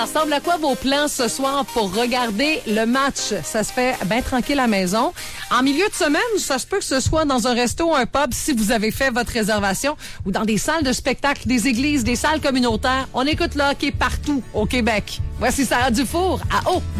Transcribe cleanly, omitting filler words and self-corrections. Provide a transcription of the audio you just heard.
Ça ressemble à quoi vos plans ce soir pour regarder le match? Ça se fait bien tranquille à la maison. En milieu de semaine, ça se peut que ce soit dans un resto, un pub, si vous avez fait votre réservation, ou dans des salles de spectacle, des églises, des salles communautaires. On écoute le hockey partout au Québec. Voici Sarah Dufour à Haut.